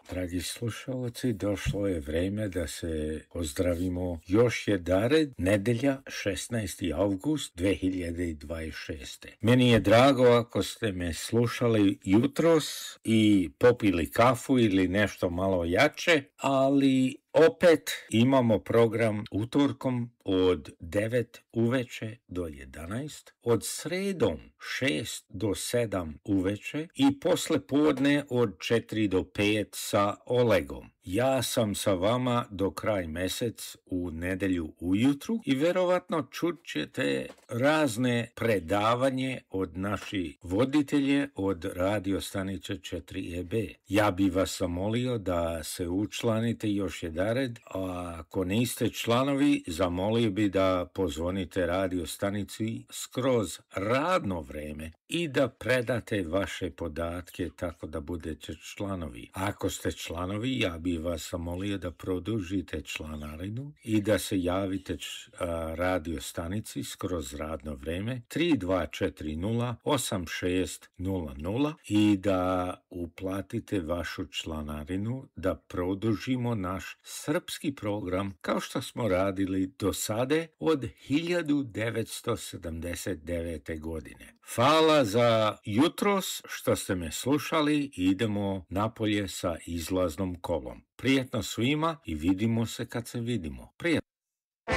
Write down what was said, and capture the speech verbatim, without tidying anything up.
Dragi slušalci, došlo je vreme da se pozdravimo još jedared, nedelja šesnaesti avgust dve hiljade dvadeset šeste. Meni je drago ako ste me slušali jutros i popili kafu ili nešto malo jače, ali opet imamo program utorkom od devet uveče do jedanaest, od sredom šest do sedam uveče i posle podne od četiri do pet sa Olegom. Ja sam sa vama do kraj mesec u nedelju ujutru i verovatno čut ćete razne predavanje od naših voditelje od radio stanice četiri E B. Ja bi vas zamolio da se učlanite još jedared, a ako niste članovi, zamolio bi da pozvonite radio stanici skroz radno vreme i da predate vaše podatke tako da budete članovi. Ako ste članovi, ja bi vas zamolio da produžite članarinu i da se javite č, a, radio stanici skroz radno vreme tri dva četiri nula osam šest nula nula i da uplatite vašu članarinu da produžimo naš srpski program kao što smo radili do sada od hiljadu devetsto sedamdeset devete. godine. Hvala za jutros što ste me slušali i idemo napolje sa izlaznom kolom. Prijetno svima i vidimo se kad se vidimo. Prijetno.